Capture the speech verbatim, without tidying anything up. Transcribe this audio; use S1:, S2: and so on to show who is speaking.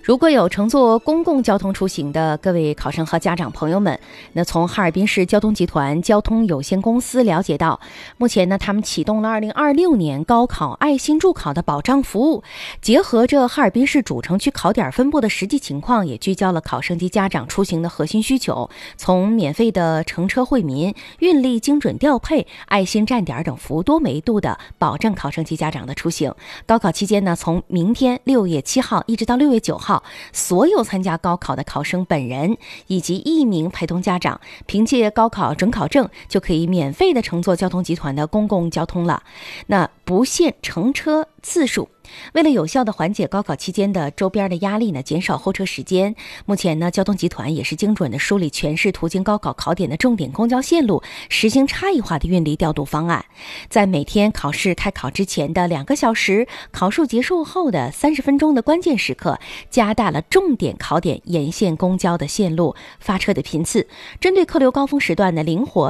S1: 如果有乘坐公共交通出行的各位考生和家长朋友们，那从哈尔滨市交通集团交通有限公司了解到，目前呢，他们启动了二零二六年高考爱心助考的保障服务，结合着哈尔滨市主城区考点分布的实际情况，也聚焦了考生及家长出行的核心需求，从免费的乘车惠民、运力精准调配、爱心站点等服务多维度的保证考生及家长的出行。高考期间呢，从明天六月七号一直到六月九号，所有参加高考的考生本人以及一名陪同家长，凭借高考准考证就可以免费的乘坐交通集团的公共交通了，那不限乘车次数。为了有效的缓解高考期间的周边的压力呢，减少候车时间，目前呢，交通集团也是精准的梳理全市途经高考考点的重点公交线路，实行差异化的运力调度方案。在每天考试开考之前的两个小时，考试结束后的三十分钟的关键时刻，加大了重点考点沿线公交的线路发车的频次，针对客流高峰时段的灵活